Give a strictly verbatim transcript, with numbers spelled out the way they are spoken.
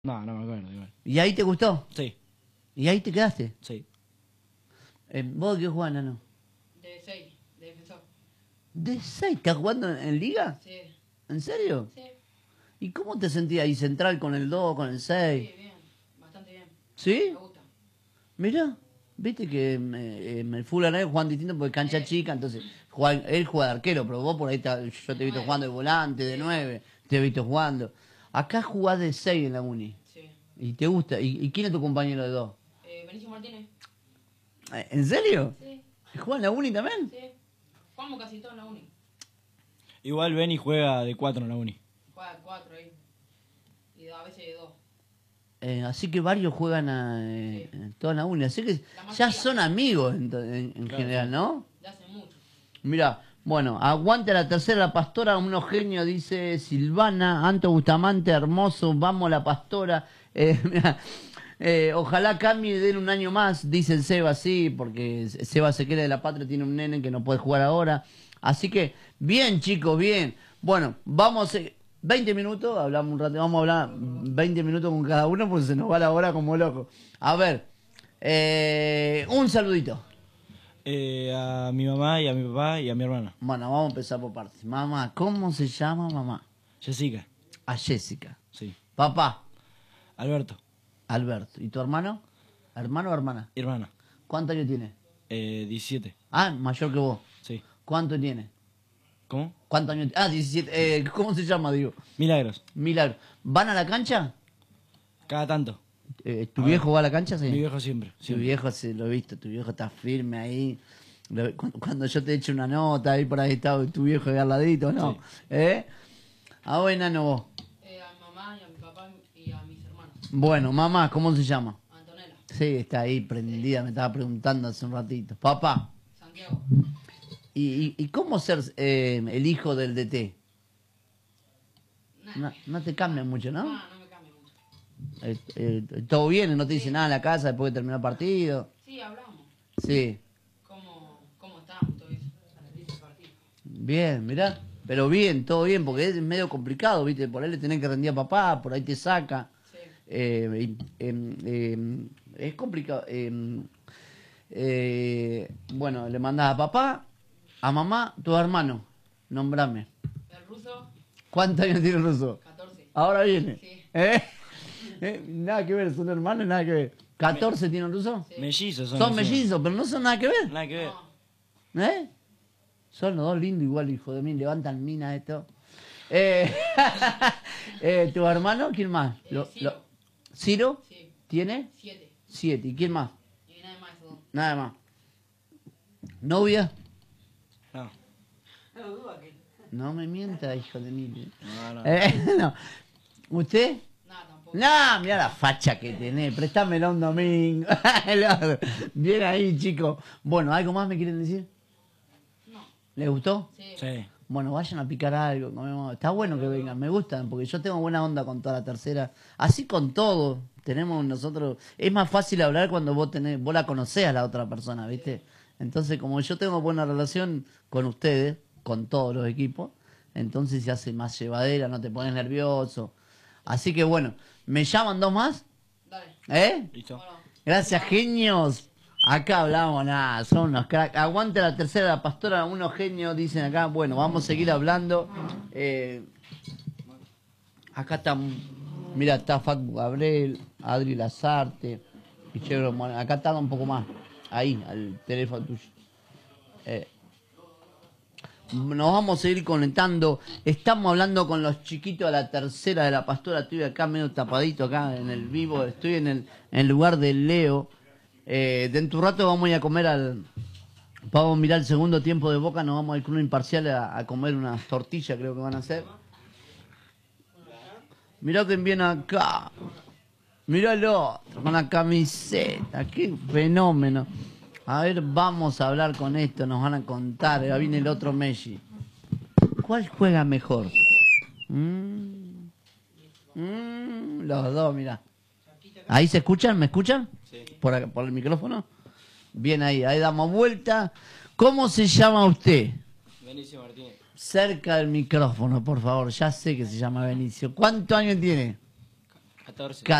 No, no me acuerdo igual. ¿Y ahí te gustó? Sí, ¿Y ahí te quedaste? sí. Eh, ¿Vos qué jugás, Nano? De seis, de defensor. ¿De seis? ¿Estás jugando en, en liga? Sí. ¿En serio? Sí. ¿Y cómo te sentías ahí central con el dos, con el seis? Sí, bien. Bastante bien. ¿Sí? Me gusta. Mirá, viste que eh, en el fútbol árabe juegan distinto porque cancha Sí. chica, entonces juega- él juega de arquero, pero vos por ahí está- yo te he visto jugando de volante, de nueve, te he visto jugando. Acá jugás de seis en la uni. Sí. ¿Y te gusta? ¿Y, y quién es tu compañero de dos? Eh, Benicio Martínez. Eh, ¿En serio? Sí. ¿Juega en la uni también? Sí. Jugamos casi todo en la uni. Igual Benny juega de cuatro en la uni. Juega cuatro ahí. Y a veces de dos. Eh, así que varios juegan a, eh, Sí. en toda la uni. Así que La ya mayoría. son amigos en, to- en- en Claro, general, sí. ¿no? De hace mucho. Mira, bueno, aguante la tercera la pastora, unos genios, dice Silvana, Anto Bustamante, hermoso, vamos la pastora. Eh, mirá, eh, ojalá cambie y den un año más, dice el Seba, sí, porque Seba se quiere de la patria, tiene un nene que no puede jugar ahora. Así que, bien chicos, bien. Bueno, vamos, eh, veinte minutos, hablamos un rato, vamos a hablar veinte minutos con cada uno porque se nos va la hora como loco. A ver, eh, un saludito. Eh, a mi mamá y a mi papá y a mi hermana. Bueno, vamos a empezar por partes. Mamá, ¿cómo se llama mamá? Jessica, A Jessica. sí. Papá, Alberto, Alberto. ¿Y tu hermano? ¿Hermano o hermana? hermana. ¿Cuántos años tiene? Eh, diecisiete, Ah, mayor que vos. sí. ¿Cuánto tiene? ¿Cómo? ¿Cuántos años? Ah, diecisiete. Eh, ¿Cómo se llama, digo? Milagros. Milagro. ¿Van a la cancha? Cada tanto. Eh, ¿Tu A viejo ver. va a la cancha? Sí. Mi viejo siempre. Tu siempre. viejo, sí, lo he visto. Tu viejo está firme ahí. Lo- cu- Cuando yo te echo una nota, ahí por ahí está tu viejo ahí al ladito, ¿no? Sí. ¿Eh? Ah, bueno, no vos. Eh, a mi mamá y a mi papá y a mis hermanos. Bueno, mamá, ¿cómo se llama? Antonella. Sí, está ahí prendida, me estaba preguntando hace un ratito. Papá, Santiago. ¿y, y, y cómo ser eh, el hijo del D T? Nah. No, no te cambia mucho, No, ¿no? no me cambia mucho. Eh, eh, todo bien, no te dice nada en la casa después de terminar el partido. Sí, hablamos. Sí, ¿Cómo, cómo estamos? Todo eso. Analiza el partido. bien, mirá. Pero bien, todo bien, porque es medio complicado, ¿viste? Por ahí le tenés que rendir a papá, por ahí te saca. Sí. Eh, y, em, em, es complicado. em, eh, bueno, le mandás a papá, a mamá, tu hermano. Nombrame. El ruso, ¿Cuántos años tiene el ruso? catorce. Ahora viene. Sí. ¿Eh? ¿Eh? Nada que ver, son hermanos, nada que ver. ¿catorce tiene el ruso? Sí. Mellizos son. Son encima. mellizos, pero no son nada que ver. Nada que ver. No. ¿Eh? Son los dos lindos igual, hijo de mí, levantan mina esto. Eh, eh, ¿Tu hermano? ¿Quién más? Eh, Lo- Ciro. lo- ¿Ciro? Sí. ¿Tiene? Siete. Siete. ¿Y quién más? Y nada más, esos dos. Nada más. ¿Novia? No. No duda que. No me mienta, hijo de mí. No, no. Eh, no. ¿Usted? Nada tampoco. No, mira la facha que tenés, préstamela un domingo. El otro. Bien ahí, chicos. Bueno, ¿algo más me quieren decir? No. ¿Les gustó? Sí. Sí. Bueno, vayan a picar algo, comemos. Está bueno que vengan, me gustan, porque yo tengo buena onda con toda la tercera. Así con todo, tenemos nosotros... Es más fácil hablar cuando vos tenés, vos la conocés a la otra persona, ¿viste? Entonces, como yo tengo buena relación con ustedes, con todos los equipos, entonces se hace más llevadera, no te pones nervioso. Así que bueno, ¿me llaman dos más? Dale. ¿Eh? Listo. Bueno. Gracias, genios. Acá hablamos, nada, son unos cracks. Aguante la tercera, la pastora, unos genios, dicen acá. Bueno, vamos a seguir hablando. Eh, acá está, mira, está Facu Gabriel, Adri Lazarte, Pichero Moreno. Acá está un poco más, ahí, al teléfono tuyo. Eh, nos vamos a seguir conectando. Estamos hablando con los chiquitos de la tercera de la pastora. Estoy acá medio tapadito, acá en el vivo. Estoy en el, en el lugar de Leo. Eh, dentro de un rato vamos a ir a comer al... Vamos a mirar el segundo tiempo de Boca. Nos vamos a ir con un imparcial a, a comer unas tortillas, creo que van a hacer. Mirá quién viene acá. Míralo, con la camiseta. Qué fenómeno. A ver, vamos a hablar con esto. Nos van a contar. Ya viene el otro Messi. ¿Cuál juega mejor? Mm. Mm, los dos, mirá. ¿Ahí se escuchan? ¿Me escuchan? Sí. ¿Por, acá- por el micrófono? Bien ahí, ahí damos vuelta. ¿Cómo se llama usted? Benicio Martínez. Cerca del micrófono, por favor. Ya sé que se llama Benicio. ¿Cuántos años tiene? catorce.